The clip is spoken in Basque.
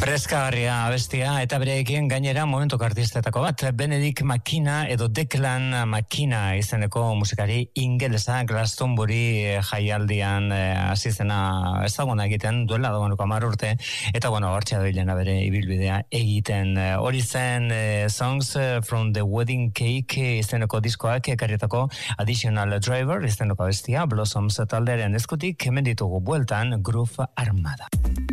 Freskagarria abestia eta bereekin gainera momentu artistetako bat, Benedict Makina edo Declan Makina izeneko musikari ingelesa Glastonbury jaialdian hasi zena ezaguna egiten duela dagoeneko 10 urte eta hortxe dabilena bere ibilbidea egiten. Hori zen Songs from the Wedding Cake izeneko diskoak ekarritako Additional Driver izeneko abestia Blossoms taldearen eskutik hemen ditugu bueltan Groove Armada.